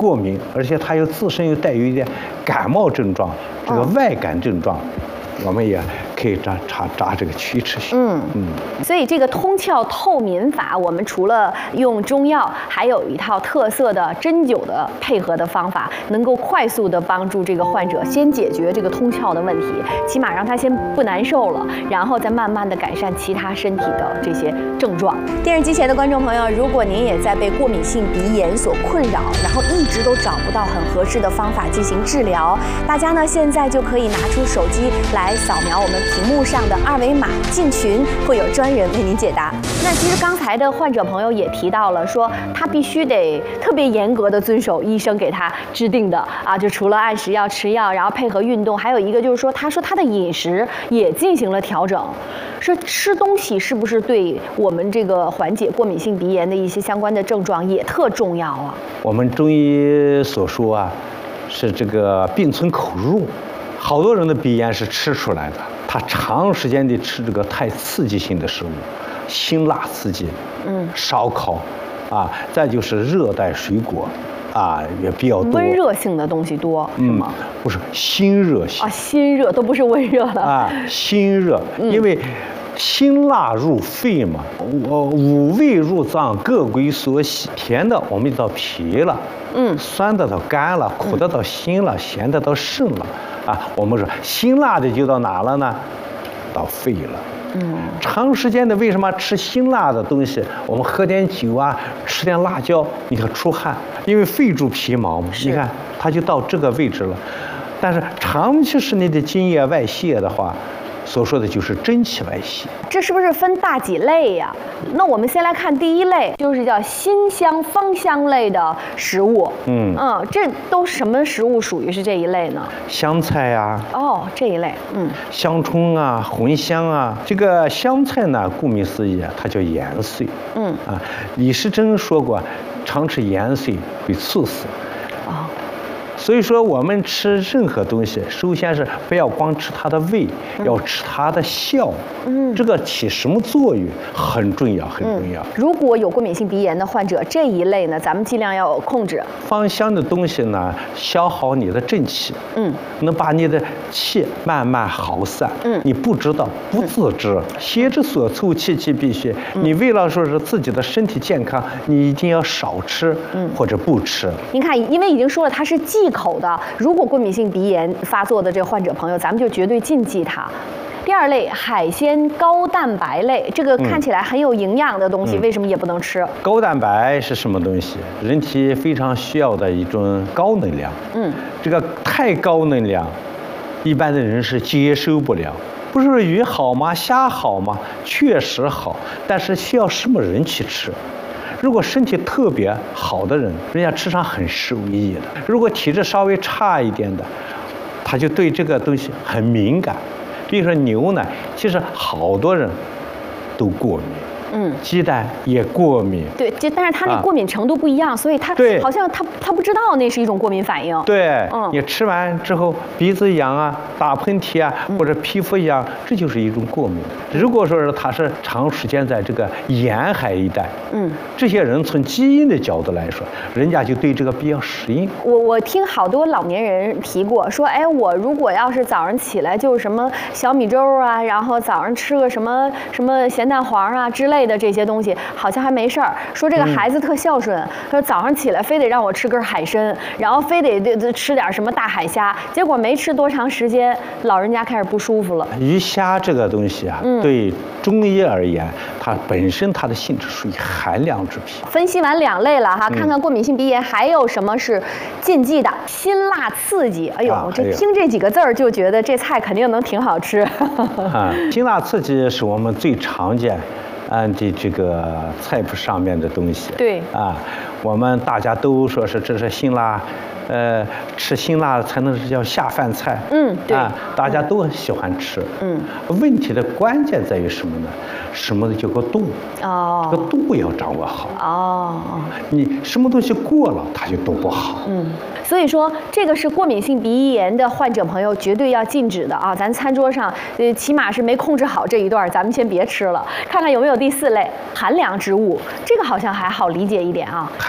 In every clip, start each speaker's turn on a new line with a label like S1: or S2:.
S1: 过敏，而且它又自身又带有一点感冒症状，这个外感症状，我们也可以扎这个曲池穴。
S2: 所以这个通窍透敏法，我们除了用中药，还有一套特色的针灸的配合的方法，能够快速的帮助这个患者先解决这个通窍的问题，起码让他先不难受了，然后再慢慢的改善其他身体的这些症状。电视机前的观众朋友，如果您也在被过敏性鼻炎所困扰，然后一直都找不到很合适的方法进行治疗，大家呢现在就可以拿出手机来扫描我们屏幕上的二维码进群，会有专人为您解答。那其实刚才的患者朋友也提到了，说他必须得特别严格的遵守医生给他制定的啊，就除了按时要吃药，然后配合运动，还有一个就是说，他说他的饮食也进行了调整。说吃东西是不是对我们这个缓解过敏性鼻炎的一些相关的症状也特重要啊？
S1: 我们中医所说啊，是这个病从口入，好多人的鼻炎是吃出来的，他长时间的吃这个太刺激性的食物，辛辣刺激，烧烤，啊，再就是热带水果，啊也比较多。
S2: 温热性的东西多是吗？
S1: 不是辛热性
S2: 啊，辛热都不是温热了
S1: 啊，辛热，因为辛辣入肺嘛，五味入脏，各归所喜。甜的我们就到脾了，酸的到肝了，苦的到心了，咸的到肾了，啊，我们说辛辣的就到哪了呢？到肺了。长时间的为什么吃辛辣的东西？我们喝点酒啊，吃点辣椒，你看出汗，因为肺主皮毛嘛，你看它就到这个位置了。但是长期是你的津液外泄的话，所说的就是真气外泄。
S2: 这是不是分大几类呀？那我们先来看第一类，就是叫辛香、芳香类的食物。这都什么食物属于是这一类呢？
S1: 香菜啊，
S2: 这一类，
S1: 香葱啊，茴香啊。这个香菜呢，顾名思义，它叫盐碎。李时珍说过，常吃盐碎会猝死。所以说，我们吃任何东西，首先是不要光吃它的味，要吃它的效。这个起什么作用很重要，很重要。
S2: 如果有过敏性鼻炎的患者，这一类呢，咱们尽量要控制。
S1: 芳香的东西呢，消耗你的正气，能把你的气慢慢耗散。你不知道，不自知，邪之所促，气气必泄。你为了说是自己的身体健康，你一定要少吃，或者不吃。
S2: 您看，因为已经说了它是忌口的，如果过敏性鼻炎发作的这个患者朋友，咱们就绝对禁忌它。第二类海鲜高蛋白类，这个看起来很有营养的东西，为什么也不能吃？
S1: 高蛋白是什么东西？人体非常需要的一种高能量。这个太高能量，一般的人是接受不了。不是鱼好吗？虾好吗？确实好，但是需要什么人去吃？如果身体特别好的人，人家吃上很受益的；如果体质稍微差一点的，他就对这个东西很敏感。比如说牛奶，其实好多人都过敏。鸡蛋也过敏。对，
S2: 但是他那过敏程度不一样，所以他好像他不知道那是一种过敏反应。
S1: 对，你吃完之后鼻子痒啊，打喷嚏啊，或者皮肤痒，这就是一种过敏。如果说是他是长时间在这个沿海一带，这些人从基因的角度来说，人家就对这个比较适应。
S2: 我听好多老年人提过，说哎，我如果要是早上起来就是什么小米粥啊，然后早上吃个什么咸蛋黄啊之类的这些东西，好像还没事儿。说这个孩子特孝顺，说早上起来非得让我吃根海参，然后非得吃点什么大海虾，结果没吃多长时间，老人家开始不舒服了。
S1: 鱼虾这个东西啊，对中医而言，它本身它的性质属于寒凉之品。
S2: 分析完两类了哈，看看过敏性鼻炎还有什么是禁忌的。辛辣刺激，哎呦，这听这几个字儿就觉得这菜肯定能挺好吃。
S1: 辛辣刺激是我们最常见的这个菜谱上面的东西。
S2: 对
S1: 我们大家都说是这是辛辣，吃辛辣才能是叫下饭菜。对大家都喜欢吃。问题的关键在于什么呢？什么叫个度？这个度要掌握好。你什么东西过了，它就都不好。
S2: 所以说这个是过敏性鼻炎的患者朋友绝对要禁止的啊！咱餐桌上，起码是没控制好这一段，咱们先别吃了。看看有没有第四类寒凉之物，这个好像还好理解一点啊。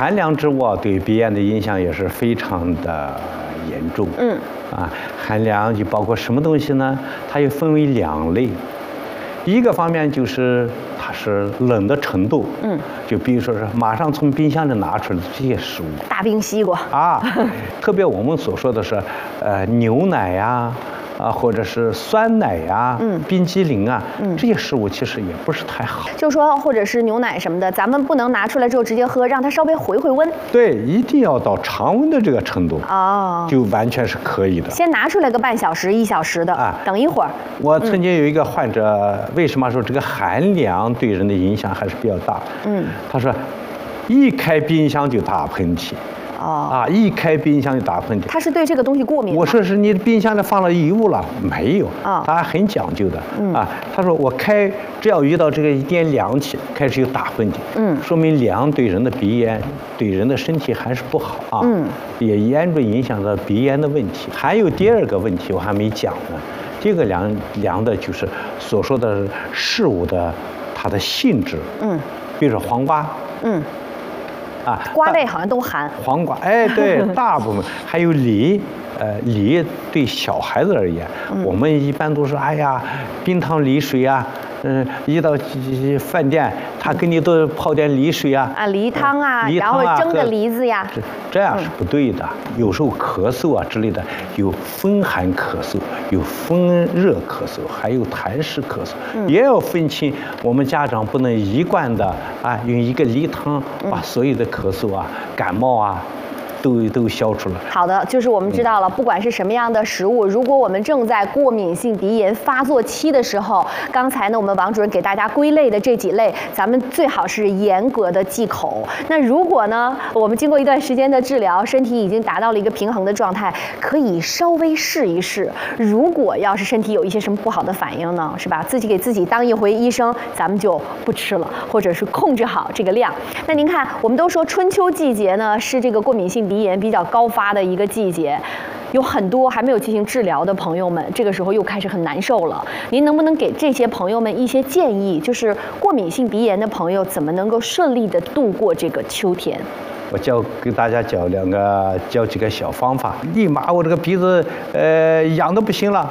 S1: 寒凉之物对鼻炎的影响也是非常的严重。寒凉就包括什么东西呢？它又分为2类。一个方面就是它是冷的程度，就比如说是马上从冰箱里拿出来的这些食物，
S2: 大冰西瓜
S1: 特别我们所说的是，牛奶呀，或者是酸奶呀，冰激凌啊，这些食物其实也不是太好。
S2: 就说或者是牛奶什么的，咱们不能拿出来之后直接喝，让它稍微回温。
S1: 对，一定要到常温的这个程度，就完全是可以的。
S2: 先拿出来个半小时、1小时的，等一会儿。
S1: 我曾经有一个患者，为什么说这个寒凉对人的影响还是比较大？他说，一开冰箱就打喷嚏。一开冰箱就打喷嚏。
S2: 他是对这个东西过敏吗？
S1: 我说是你冰箱里放了异物了，没有。他还很讲究的。他说我只要遇到这个一点凉气，开始就打喷嚏。说明凉对人的鼻炎，对人的身体还是不好啊。也严重影响到鼻炎的问题。还有第2个问题我还没讲呢，这个凉的就是所说的事物的它的性质。比如说黄瓜。
S2: 瓜类好像都寒。
S1: 黄瓜，对，大部分还有梨，梨对小孩子而言，我们一般都是冰糖梨水啊，一到饭店，他给你都泡点梨水啊，
S2: 梨汤啊，然后蒸的梨子呀，
S1: 这样是不对的。有时候咳嗽啊之类的，有风寒咳嗽，有风热咳嗽，还有痰湿咳嗽，也要分清。我们家长不能一贯的用一个梨汤把所有的咳嗽啊、感冒啊都消除了。
S2: 好的，就是我们知道了，不管是什么样的食物，如果我们正在过敏性鼻炎发作期的时候，刚才呢我们王主任给大家归类的这几类，咱们最好是严格的忌口。那如果呢我们经过一段时间的治疗，身体已经达到了一个平衡的状态，可以稍微试一试。如果要是身体有一些什么不好的反应呢，是吧？自己给自己当一回医生，咱们就不吃了，或者是控制好这个量。那您看，我们都说春秋季节呢是这个过敏性鼻炎比较高发的一个季节，有很多还没有进行治疗的朋友们，这个时候又开始很难受了。您能不能给这些朋友们一些建议，就是过敏性鼻炎的朋友怎么能够顺利的度过这个秋天？
S1: 我给大家教几个小方法，立马我这个鼻子痒的不行了，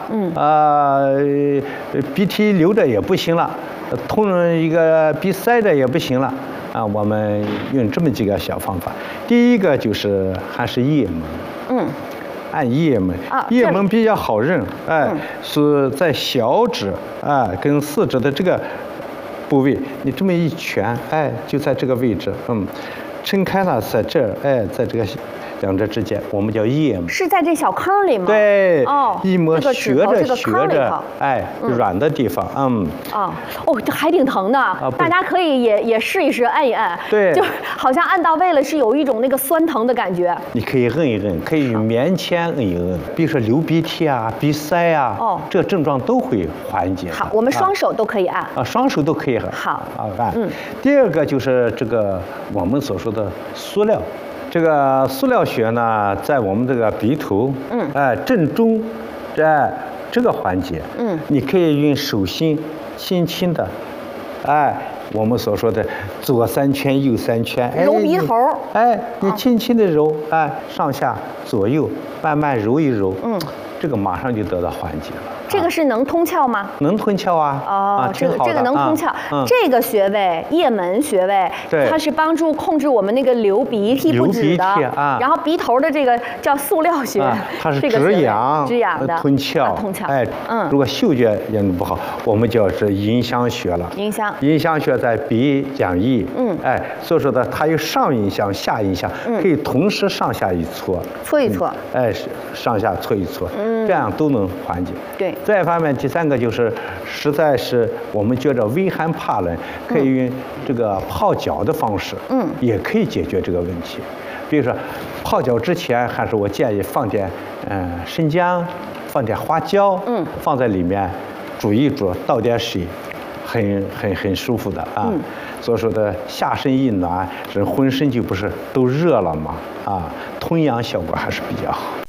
S1: 鼻涕流着也不行了，一个鼻塞着也不行了。我们用这么几个小方法。第一个就是还是腋门，按腋门，腋门比较好认，是在小指跟4指的这个部位，你这么一拳，就在这个位置，撑开了，在这儿，在这个2者之间，我们叫腋门。是
S2: 在这小坑里吗？
S1: 对，一摸学着，软的地方，
S2: 这还挺疼的。大家可以也试一试，按一按，
S1: 对，
S2: 就好像按到位了，是有一种那个酸疼的感觉。
S1: 你可以摁一摁，可以用棉签摁一摁，比如说流鼻涕啊、鼻塞啊，这个症状都会缓解。
S2: 好，我们双手都可以按。
S1: 双手都可以
S2: 好
S1: 按。第2个就是这个我们所说的塑料。这个塑料穴呢，在我们这个鼻头，正中，这个环节，你可以用手心轻轻的，我们所说的左3圈右3圈，
S2: 揉鼻头，
S1: 你轻轻的揉，上下左右慢慢揉一揉，这个马上就得到缓解了。
S2: 这个是能通窍吗？
S1: 能通窍啊！
S2: 这个能通窍。这个穴位腋门穴位，它是帮助控制我们那个流鼻涕不止的。然后鼻头的这个叫塑料穴，
S1: 它是止痒
S2: 的，
S1: 通窍。如果嗅觉严重不好，我们叫是迎香穴了。迎香穴在鼻讲腋，所以说呢，它有上迎香、下迎香，可以同时上下一搓，
S2: 搓一搓，
S1: 上下搓一搓，这样都能缓解。
S2: 对。
S1: 再一方面，第3个就是，实在是我们觉着微寒怕冷，可以用这个泡脚的方式，也可以解决这个问题。比如说，泡脚之前，还是我建议放点生姜，放点花椒，放在里面煮一煮，倒点水，很舒服的啊。所以说的下身一暖，人浑身就不是都热了吗？通阳效果还是比较好。